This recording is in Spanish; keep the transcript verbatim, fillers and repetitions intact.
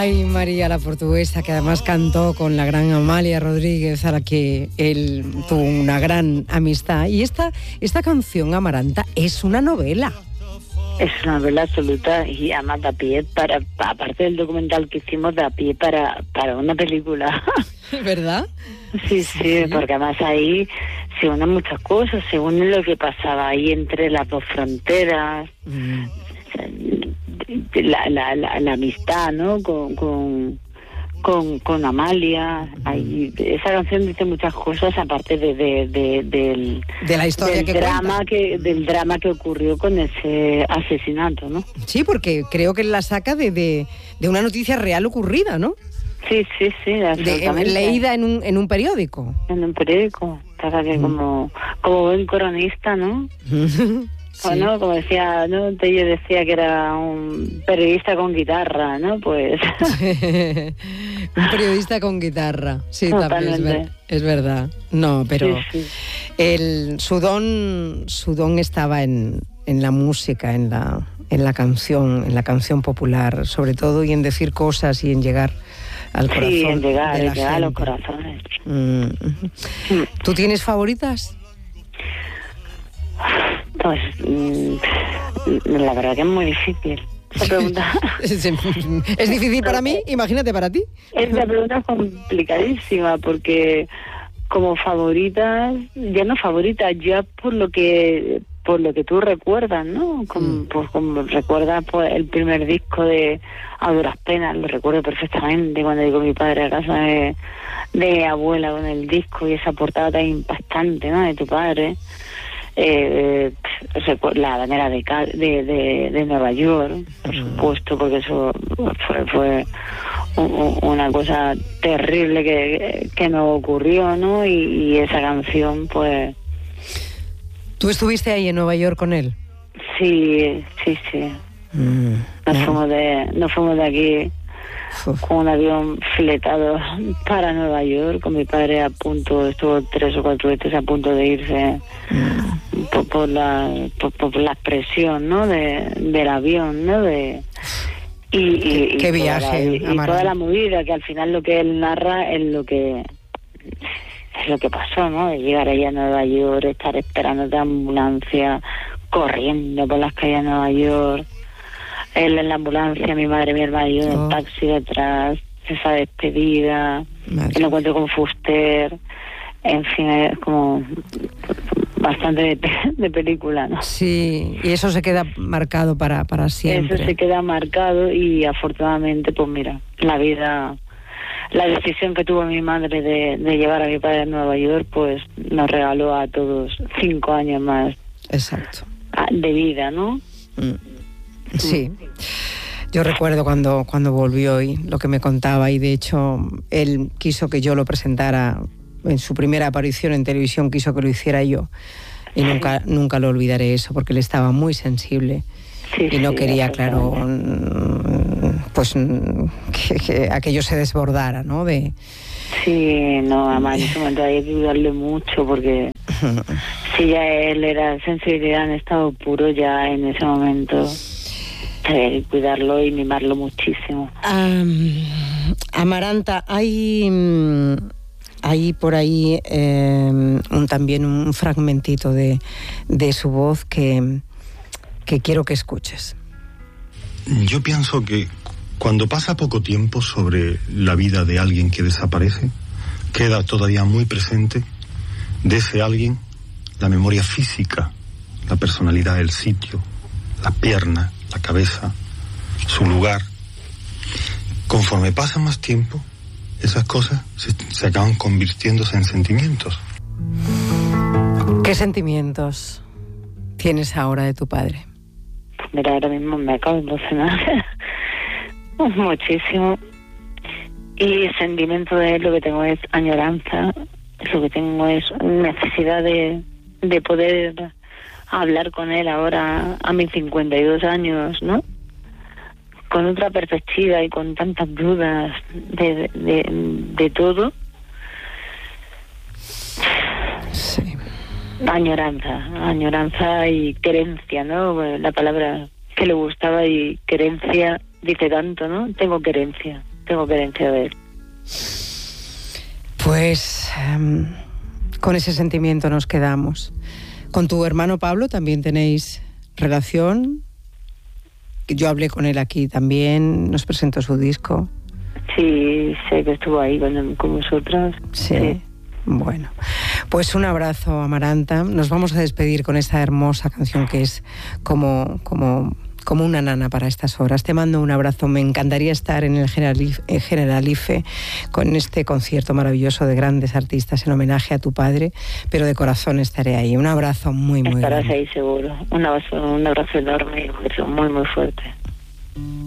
Ay, María la Portuguesa, que además cantó con la gran Amalia Rodríguez, a la que él tuvo una gran amistad. Y esta, esta canción, Amaranta, es una novela. Es una novela absoluta y además da pie para, aparte del documental que hicimos, da pie para, para una película. ¿Verdad? Sí, sí, sí, porque además ahí se unen muchas cosas, se une lo que pasaba ahí entre las dos fronteras, mm. la, la, la, la amistad, ¿no? Con, con, con, con Amalia. Ahí, esa canción dice muchas cosas aparte de, de, de del, de la historia del que drama cuenta. que del drama que ocurrió con ese asesinato, ¿no? Sí, porque creo que la saca de, de, de una noticia real ocurrida, ¿no? Sí, sí, sí, absolutamente. De, leída en un, en un periódico. En un periódico, para que mm. como, como buen cronista, ¿no? Sí. O no, como decía, ¿no? Yo decía que era un periodista con guitarra, ¿no? Pues... un periodista con guitarra, sí, también es, ver, es verdad. No, pero sí, sí. el su don, su don estaba en, en la música, en la, en la canción, en la canción popular, sobre todo, y en decir cosas y en llegar al corazón. Sí, en llegar, de la en llegar gente. a los corazones. Mm. ¿Tú tienes favoritas? Pues mmm, la verdad que es muy difícil esa pregunta. Es difícil para mí, imagínate para ti. Es una pregunta complicadísima porque como favoritas, ya no favoritas, ya por lo que por lo que tú recuerdas, ¿no? Como, mm. pues como recuerdas pues el primer disco de A Duras Penas, lo recuerdo perfectamente cuando llegó mi padre a casa de, de mi abuela con el disco y esa portada tan impactante, ¿no? De tu padre. Eh, la bandera de, de, de, de Nueva York, por supuesto, porque eso fue, fue un, una cosa terrible que, que nos ocurrió, ¿no? Y, y esa canción, pues... ¿Tú estuviste ahí en Nueva York con él? Sí, sí, sí. Mm, nos, no. fuimos de, nos fuimos de aquí Uf. con un avión fletado para Nueva York, con mi padre a punto, estuvo tres o cuatro veces a punto de irse mm. por, por la por, por la presión, ¿no? De, del avión, ¿no? De y, y, qué y viaje, toda la, y toda la movida, que al final lo que él narra es lo que es lo que pasó, ¿no? De llegar allá a Nueva York, estar esperando de ambulancia, corriendo por las calles de Nueva York. Él en la ambulancia, mi madre, mi hermano y yo en oh. el taxi detrás, esa despedida, madre. El encuentro con Fuster, en fin, es como bastante de, de película, ¿no? Sí, y eso se queda marcado para, para siempre. Eso se queda marcado y afortunadamente, pues mira, la vida, la decisión que tuvo mi madre de, de llevar a mi padre a Nueva York, pues nos regaló a todos cinco años más. Exacto. De vida, ¿no? Mm. Sí, yo recuerdo cuando, cuando volvió y lo que me contaba, y de hecho él quiso que yo lo presentara en su primera aparición en televisión, quiso que lo hiciera yo, y nunca, nunca lo olvidaré eso, porque él estaba muy sensible sí, y no sí, quería, claro, pues que, que aquello se desbordara, ¿no? De... Sí, no, además en ese momento hay que ayudarle mucho porque si ya él era sensibilidad en estado puro, ya en ese momento... Eh, cuidarlo y mimarlo muchísimo. Um, Amaranta, hay, hay por ahí eh, un, también un fragmentito de, de su voz que, que quiero que escuches. Yo pienso que cuando pasa poco tiempo sobre la vida de alguien que desaparece, queda todavía muy presente de ese alguien la memoria física, la personalidad, el sitio, la pierna, la cabeza, su lugar. Conforme pasa más tiempo, esas cosas se, se acaban convirtiéndose en sentimientos. ¿Qué sentimientos tienes ahora de tu padre? Mira, ahora mismo me acabo de emocionar muchísimo. Y el sentimiento de él, lo que tengo es añoranza, lo que tengo es necesidad de, de poder hablar con él ahora a mis cincuenta y dos años, ¿no? Con otra perspectiva y con tantas dudas de, de, de todo. Sí. Añoranza, añoranza y querencia, ¿no? La palabra que le gustaba, y querencia dice tanto, ¿no? Tengo querencia. tengo querencia de él. Pues um, con ese sentimiento nos quedamos. ¿Con tu hermano Pablo también tenéis relación? Yo hablé con él aquí también, nos presentó su disco. Sí, sé que estuvo ahí con, con vosotras. Sí. sí. Bueno, pues un abrazo, Amaranta. Nos vamos a despedir con esta hermosa canción que es como, como, como una nana para estas horas. Te mando un abrazo. Me encantaría estar en el Generalife, el Generalife con este concierto maravilloso de grandes artistas en homenaje a tu padre, pero de corazón estaré ahí. Un abrazo muy, muy Estarás grande. ahí seguro. Un abrazo, un abrazo enorme y un beso muy, muy fuerte.